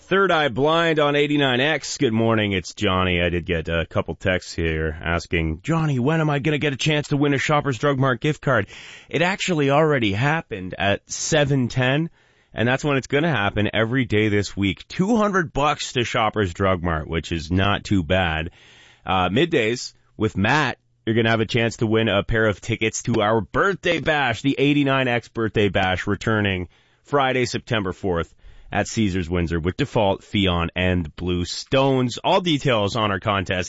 Third Eye Blind on 89X. Good morning, it's Johnny. I did get a couple texts here asking, Johnny, when am I going to get a chance to win a Shoppers Drug Mart gift card? It actually already happened at 7:10, and that's when it's going to happen every day this week. $200 to Shoppers Drug Mart, which is not too bad. Middays with Matt, you're going to have a chance to win a pair of tickets to our birthday bash, the 89X birthday bash, returning Friday, September 4th. At Caesars Windsor with Default, Fion, and Blue Stones. All details on our contest